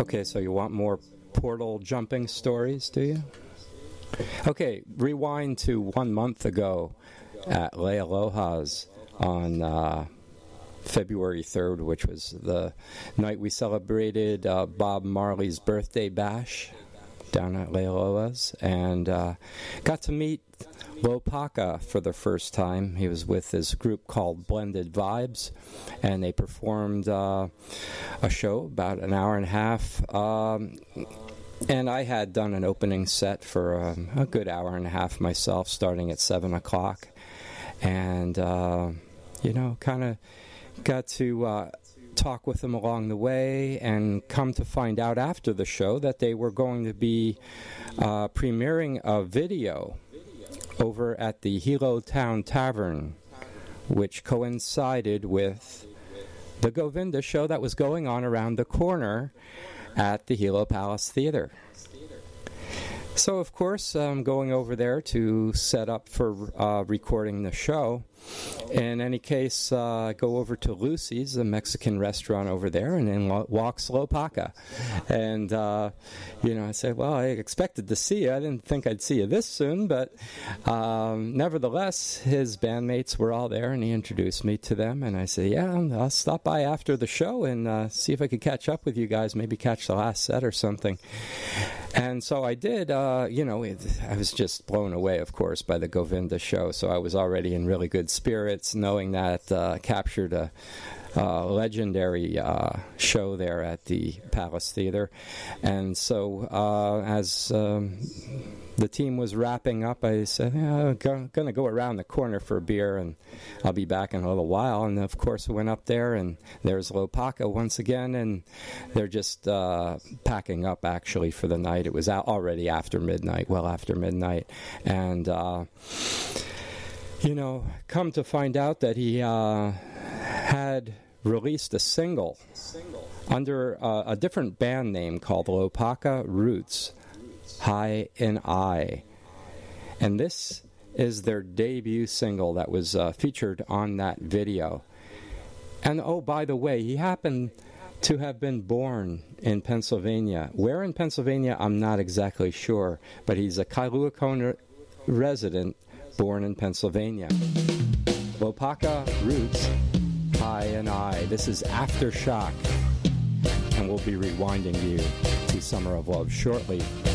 Okay, so you want more portal jumping stories, do you? Okay, rewind to 1 month ago at Le Aloha's on February 3rd, which was the night we celebrated Bob Marley's birthday bash down at Le Aloha's, and got to meet Lopaka for the first time. He was with his group called Blended Vibes, and they performed a show about an hour and a half. And I had done an opening set for a good hour and a half myself, starting at 7 o'clock. And, kind of got to talk with them along the way, and come to find out after the show that they were going to be premiering a video over at the Hilo Town Tavern, which coincided with the Govinda show that was going on around the corner at the Hilo Palace Theater. So, of course, I'm going over there to set up for recording the show. In any case, I go over to Lucy's, a Mexican restaurant over there, and in walks Lopaka. And, I said, well, I expected to see you. I didn't think I'd see you this soon, but nevertheless, his bandmates were all there, and he introduced me to them. And I said, yeah, I'll stop by after the show and see if I could catch up with you guys, maybe catch the last set or something. And so I did. I was just blown away, of course, by the Govinda show, so I was already in really good spirits, knowing that captured a legendary show there at the Palace Theater. And so as the team was wrapping up, I said, I'm going to go around the corner for a beer, and I'll be back in a little while. And, of course, I went up there, and there's Lopaka once again, and they're just packing up, actually, for the night. It was already after midnight, well after midnight. And, come to find out that he had released a single under a different band name called Lopaka Roots, High and I. And this is their debut single that was featured on that video. And, oh, by the way, he happened to have been born in Pennsylvania. Where in Pennsylvania, I'm not exactly sure, but he's a Kailua Kona resident born in Pennsylvania. Lopaka Roots, High and I. This is Aftershock, and we'll be rewinding you to Summer of Love shortly.